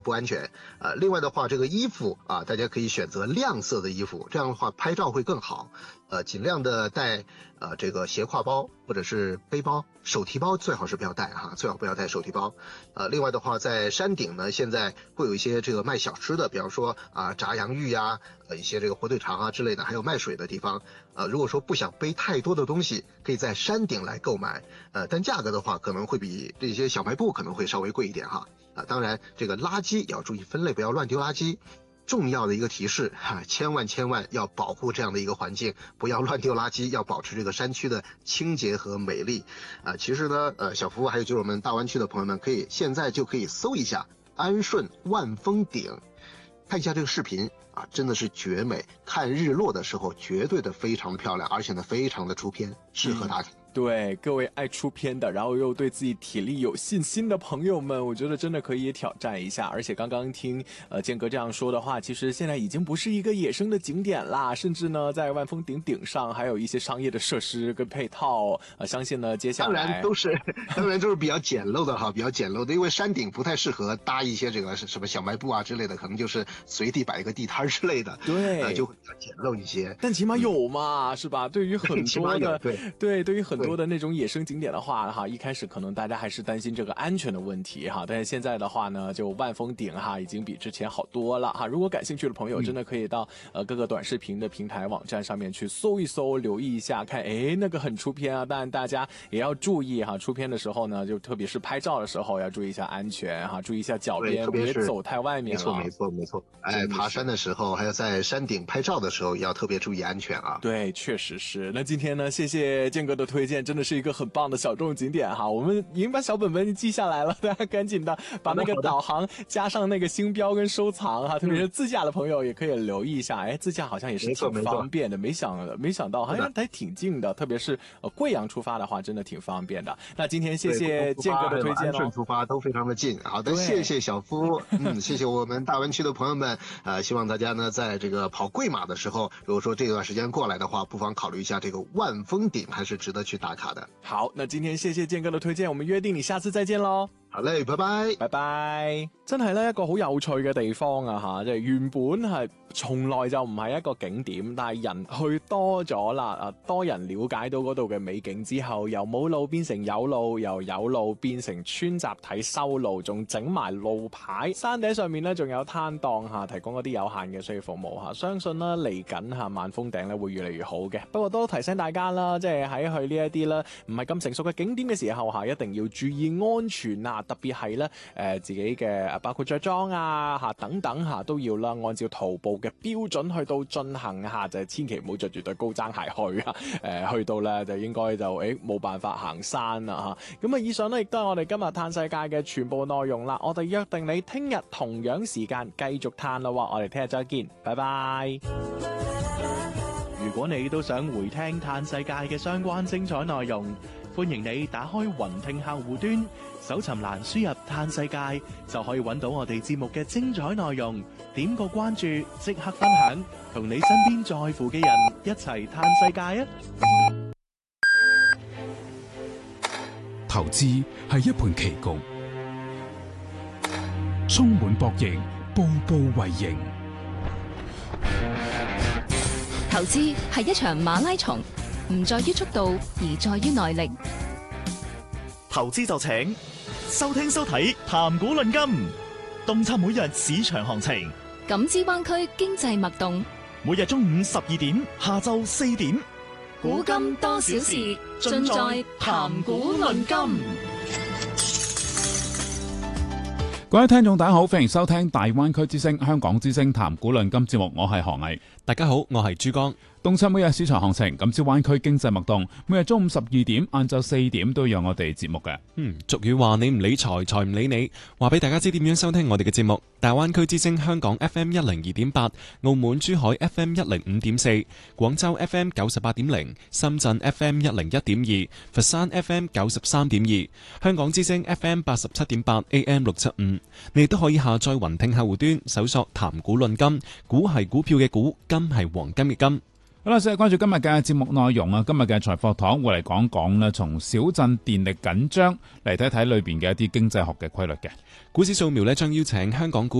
不安全。另外的话，这个衣服啊，大家可以选择亮色的衣服，这样的话拍照会更好。尽量的带这个斜挎包或者是背包，手提包最好是不要带哈，最好不要带手提包。另外的话，在山顶呢，现在会有一些这个卖小吃的，比方说炸洋芋呀，一些这个火腿肠啊之类的，还有卖水的地方。如果说不想背太多的东西，可以在山顶来购买。但价格的话，可能会比这些小卖部可能会稍微贵一点哈。当然这个垃圾也要注意分类，不要乱丢垃圾。重要的一个提示千万要保护这样的一个环境，不要乱丢垃圾，要保持这个山区的清洁和美丽。其实呢，小福还有就是我们大湾区的朋友们，现在就可以搜一下安顺万峰顶，看一下这个视频真的是绝美，看日落的时候绝对的非常的漂亮，而且呢非常的出片，适合大家。 对各位爱出片的，然后又对自己体力有信心的朋友们，我觉得真的可以挑战一下。而且刚刚听建哥这样说的话，其实现在已经不是一个野生的景点啦，甚至呢在万峰顶上还有一些商业的设施跟配套。相信呢接下来当然都是比较简陋的哈，比较简陋的，因为山顶不太适合搭一些这个什么小卖部啊之类的，可能就是随地摆一个地摊之类的， 对， 就会比较简陋一些。 但起码有嘛，是吧？对于很多的对于很多的那种野生景点的话哈，一开始可能大家还是担心这个安全的问题哈，但是现在的话呢，就万峰顶哈已经比之前好多了哈。如果感兴趣的朋友，真的可以到各个短视频的平台网站上面去搜一搜，留意一下，看那个很出片啊。当然大家也要注意哈，出片的时候呢，就特别是拍照的时候要注意一下安全哈，注意一下脚边，别走太外面了。 没错。爬山的时候还有在山顶拍照的时候要特别注意安全啊。 对，确实是。那今天呢，谢谢建哥的推荐，真的是一个很棒的小众景点哈，我们已经把小本本记下来了，大家赶紧的把那个导航加上那个星标跟收藏哈，特别是自驾的朋友也可以留意一下。自驾好像也是挺方便的，没想到好像还挺近的，特别是贵阳出发的话真的挺方便的。那今天谢谢建哥的推荐安顺出发都非常的近。好的，谢谢小夫，谢谢我们大湾区的朋友们。希望大家呢在这个跑贵马的时候，如果说这段时間過嚟的話，不妨考慮一下這個萬峰頂，還是值得去打卡的。 好，那今天謝謝建哥的推薦，我們約定你下次再見咯。 好嘞，拜拜， 拜拜。真係咧一個好有趣嘅地方啊吓，即係原本係從來就唔係一個景點，但係人去多咗啦，多人了解到嗰度嘅美景之後，由冇路變成有路，由有路變成村集體修路，仲整埋路牌，山頂上面咧仲有攤檔吓，提供一啲有限嘅商業服務吓，相信啦嚟緊吓萬峰頂咧會越嚟越好嘅。不過都提醒大家啦，即係喺去呢一啲咧唔係咁成熟嘅景點嘅時候吓，一定要注意安全啊！特別係咧自己嘅包括着裝啊嚇等等嚇都要啦，按照徒步嘅標準去到進行嚇，就千祈唔好着住對高踭鞋去啊！去到咧就應該就冇辦法行山啦嚇。咁以上咧亦都係我哋今日探世界嘅全部內容啦。我哋約定你聽日同樣時間繼續探啦喎，我哋聽日再見，拜拜。 如果你都想回聽探世界嘅相關精彩內容，歡迎你打開雲聽客戶端，搜尋欄輸入探世界，就可以揾到我哋節目嘅精彩內容。點個關注，即刻分享，同你身邊在乎嘅人一齊探世界啊！ 投資係一盤棋局，充滿博弈，步步為營。 投資係一場馬拉松，唔在於速度，而在於耐力。 投資就請收聽收睇談股論金，洞察每日市場行情， 感知灣區經濟脈動。 每日中午12點，下晝4點， 古今多少事，盡在談股論金。 各位聽眾大家好，歡迎收聽大灣區之聲香港之聲談股論金節目，我係何毅。 大家好，我係珠江。 洞察每日市場行情，感知灣區經濟脈動，每日中午12點、晏晝4點都有我哋節目嘅。 俗語話你唔理財，財唔理你。話俾大家知點樣收聽我哋嘅節目。大灣區之聲香港 FM 102.8，澳門珠海 FM 105.4，廣州 FM 98.0，深圳 FM 101.2，佛山 FM 93.2，香港之聲 FM 87.8 AM 675。你亦都可以下載雲聽客戶端，搜索談股論金，股係股票嘅股，金係黃金嘅金。 好啦，先係關注今日嘅節目內容啊。今日嘅財課堂會嚟講講咧，從小鎮電力緊張嚟睇睇裏邊嘅一啲經濟學嘅規律嘅。 股市掃描咧，將邀請香港股